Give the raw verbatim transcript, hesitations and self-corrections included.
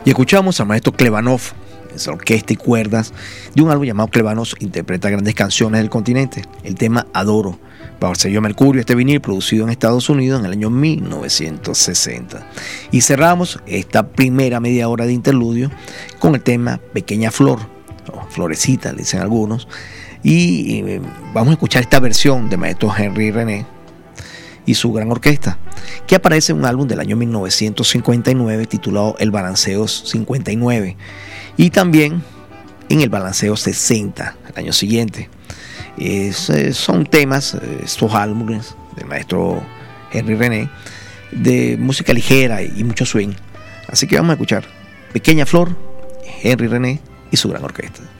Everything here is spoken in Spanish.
Y escuchamos al maestro Klebanov, esa orquesta y cuerdas, de un álbum llamado Klebanov interpreta grandes canciones del continente, el tema Adoro, bajo el sello Mercurio, este vinil producido en Estados Unidos en el año mil novecientos sesenta. Y cerramos esta primera media hora de interludio con el tema Pequeña Flor, o Florecita, le dicen algunos, y eh, vamos a escuchar esta versión de maestro Henry René y su gran orquesta, que aparece en un álbum del año mil novecientos cincuenta y nueve titulado El Balanceo cincuenta y nueve, y también en el Balanceo sesenta, el año siguiente. Es, son temas, estos álbumes del maestro Henry René, de música ligera y mucho swing. Así que vamos a escuchar Pequeña Flor, Henry René y su gran orquesta.